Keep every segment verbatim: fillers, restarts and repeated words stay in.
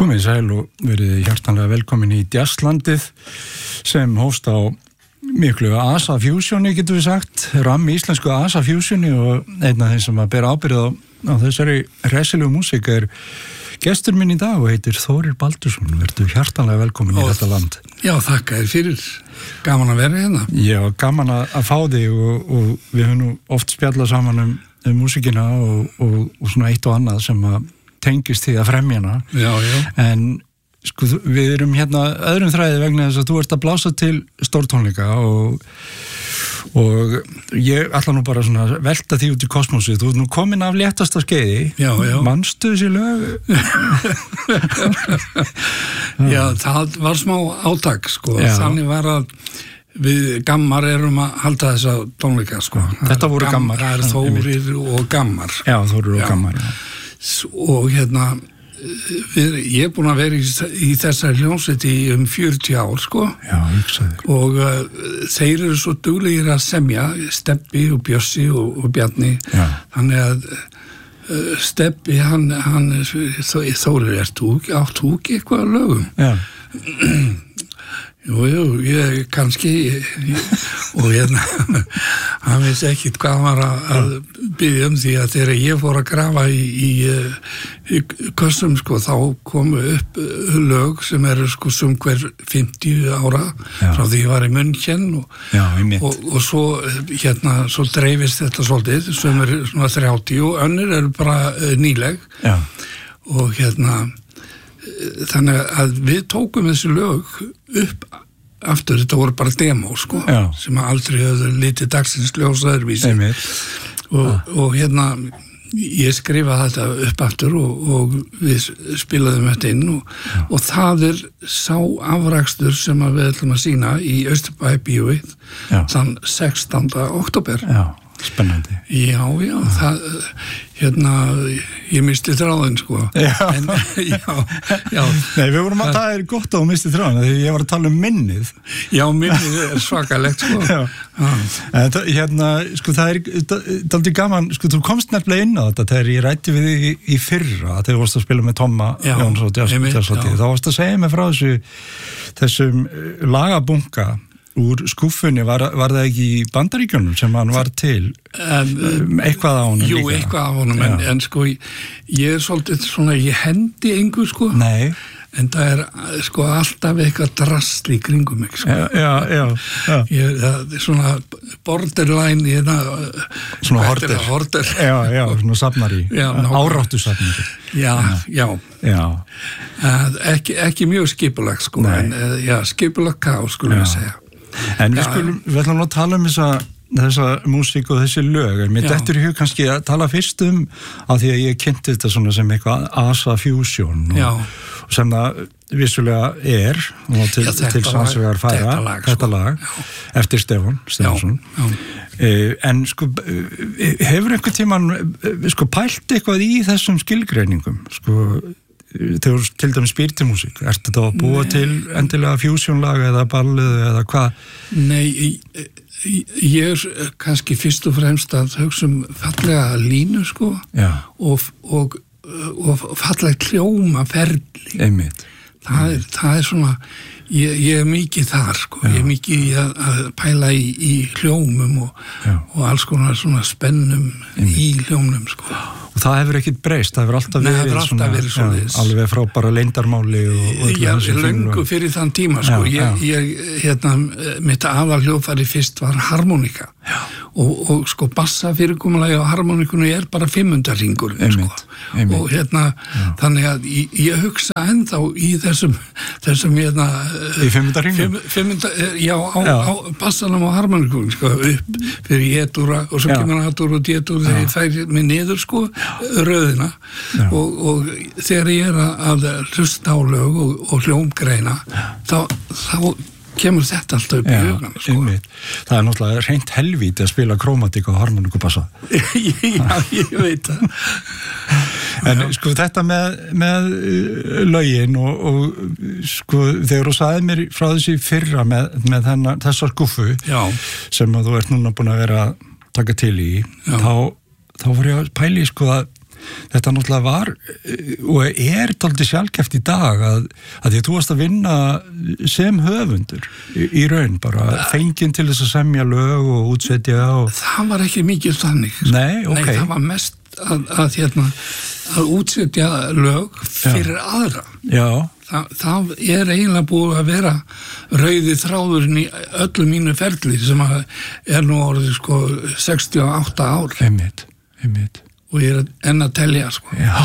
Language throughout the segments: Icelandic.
Komið sæl og verið hjartanlega velkomin í Jazzlandið sem hóst á miklu Asa Fusioni, getur við sagt, rammi íslensku Asa Fusioni, og einn af þeim sem að bera ábyrgð á, á þessari resilegu músík er gestur minn í dag og heitir Þórir Baldursson. Verður hjartanlega velkomin í þetta land. Já, þakka þér fyrir. Gaman að vera hérna. Já, gaman að, að fá þig og, og við höfum nú oft spjallað saman um, um músíkina og, og, og svona eitt og annað sem að tengist því að fremjana. Já, já. En sko, við erum hérna öðrum þræði vegna þess að þú ert að blása til stórtónleika og, og ég ætla nú bara svona að velta því út í kosmosi. Þú ert nú komin af léttasta skeiði. Já, já. Manstu þessi lög? Já, það var smá átak, sko. Já. Þannig var að við Gammar erum að halda þessa tónleika, sko. Þetta voru Gammar. Það er Þórir og Gammar. Já, Þórir og Gammar, já. Og hérna við, ég er búin að vera í, í þessari hljómsveit í um fjörutíu ár, sko. Já, ég sagði. Og uh, þeir eru svo duglegir að semja, Stebbi og Bjössi og, og Bjarni. Já. Þannig að uh, Stebbi, hann, hann Þórir, er þú, átt þú ekki eitthvað að lögum? Já. Jú, jú, ég kannski ég, og hérna hann vissi ekkit hvað hann var að, að biðja um, því að þegar ég fór að grafa í, í, í kössum, sko, þá komu upp lög sem eru sko sum hver fimmtíu ára. Já. Frá því ég var í München og, Já, og, og svo hérna svo dreifist þetta svolítið, sem er svona þrjátíu og önnur eru bara nýleg. Já. Og hérna þannig að við tókum þessi lög upp aftur, þetta voru bara demo, sko. Já. Sem aldrei höfðu litið dagsins ljós öðruvísi. Og, ah. og hérna ég skrifaði þetta upp aftur og, og við spilaðum þetta inn og, og það er sá afrakstur sem við ætlum að sýna í Austurbæ bíóið þann sextánda október. Já. Spennandi. Já, já, það, hérna, ég misti þráðin, sko. Já. En, já, já. Nei, við vorum að, það, það er gott að þú misti þráðin, því ég var að tala um minnið. Já, minnið er svakalegt, sko. Já. Já. En, hérna, sko, það er, það er gaman, sko, þú komst nefnilega inn á þetta þegar ég rætti við í, í fyrra, þegar þú varst að spila með Tomma Jóns og Jazzlandið, þá varst að segja mig frá þessu, þessum lagabunka úr skúffunni, var, var það ekki í Bandaríkjunum sem hann var til? Um, eitthvað á honum jú, líka? Jú, eitthvað á honum, en, en sko, ég er svolítið svona, ég hendi engu, sko. Nei. En það er, sko, alltaf eitthvað drasl í kringum mig, sko. Já, já, já. já. Ég, það er svona borderline, ég það... Svona horter. Horter. Já, já, svona safnari. Áráttu safnari. Já, já. Já. Uh, ekki, ekki mjög skipulag, sko, Nei. en uh, já, skipulag ká, skulum við segja. En við skulum, við ætlum að tala um þessa, þessa músík og þessi lög. Mér dettur í hug kannski að tala fyrst um að því að ég kynnti þetta svona sem eitthvað Asa Fusion og, og sem það vissulega er og til, já, til sannsvegar færa þetta lag, þetta lag sko. Eftir Stefán Stefánsson. Uh, en sko hefur einhvern tímann sko pælt eitthvað í þessum skilgreiningum, sko þegar til dæmis spiritumúsík, ertu þá að búa Nei. Til endilega fusionlag eða ballið eða hvað? Nei, ég, ég er kannski fyrst og fremst að hugsa um fallega línu, sko, og, og, og fallega hljóma ferli. Einmitt. Það er, það er svona, ég, ég er mikið þar, sko, Já. Ég er mikið að, að pæla í, í hljómum og, og alls konar svona spennum Einmitt. Í hljómnum, sko. Og það hefur ekkit breyst, það hefur alltaf verið, Nei, alltaf verið svona, já, alveg frá bara leyndarmáli og, og já, löngu fyrir þann tíma, sko. Já, ég, ég, hérna, mitt aðal hljóðfæri fyrst var harmonika og, og sko bassa fyrirkomulagi á harmonikunni er bara fimmundahringur, sko. Einmitt. Og hérna, já. Þannig að ég, ég hugsa ennþá í þessum, þessum hérna... Í fimmundahringur? Fimm, fimmunda, já, á, já. Á bassanum á harmonikunni, sko, upp fyrir jedúra og svo kemur aðdúra og jedúra þegar ég færi mig niður, sko, röðina og, og þegar ég er að hlusta á lög og, og hljómgreina þá, þá kemur þetta alltaf upp í hugan, sko. Það er náttúrulega hreint helvíti að spila krómatík og harmonikubassa. Já, ég veit það. En sko þetta með, með lögin og, og sko þegar þú sagði mér frá þessi fyrra með, með þennan, þessar skúffu sem að þú ert núna búin að vera að taka til í, þá, þá voru ég að pæli sko að þetta náttúrulega var og er dálítið sjálfgeft í dag að, að því að þú varst að vinna sem höfundur í, í raun bara fenginn til þess að semja lög og útsetja og... Það var ekki mikið þannig. Nei, ok. Nei, það var mest að, að, hérna, að útsetja lög fyrir Já. Aðra. Já. Það, það er eiginlega búið að vera rauði þráðurinn í öllu mínu ferli sem er nú orðið sko sextíu og átta ár. Einmitt, einmitt. Og ég er enn að telja sko. Já.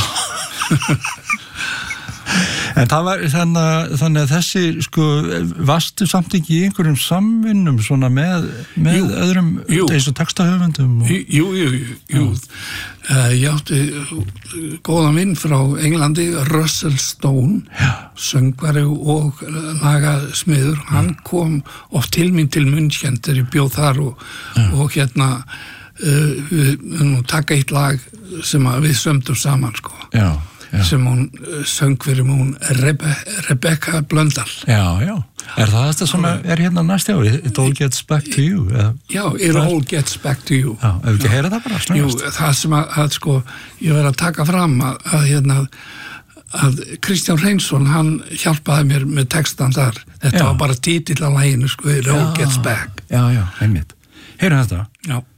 En það var þannig, þannig að þessi sko varstu samt ekki í einhverjum samvinnum svona með, með jú, öðrum jú. Eins og textahöfundum og... Jú, jú, jú, jú. Uh, ég átti góðan vinn frá Englandi, Russell Stone Já. Söngvari og lagasmiður, hann kom oft til mín til München þegar ég bjóð þar og, og hérna uh, við nú taka eitt lag sem við sömdum saman sko Já. Já. Sem hún söng fyrir hún Rebe, Rebecca Blöndal. Já, já. Er það þetta sem er hérna næst ári? It all gets back to you? Eða? Já, it all gets back to you. Já, ef við ekki heyra það bara snöggast? Jú, það sem að, að sko, ég verið að taka fram að, að hérna, að Kristján Hreinsson, hann hjálpaði mér með textan þar. Þetta já. Var bara títill á laginu, sko, it all já. Gets back. Já, já, einmitt. Heyra þetta? Já.